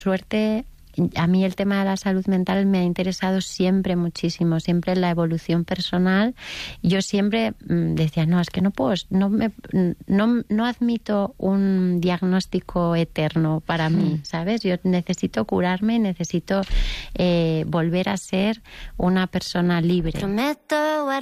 suerte, a mí el tema de la salud mental me ha interesado siempre muchísimo, siempre la evolución personal. Yo siempre decía, no, es que no puedo, no admito un diagnóstico eterno para mí, ¿sabes? Yo necesito curarme, necesito volver a ser una persona libre. Prometo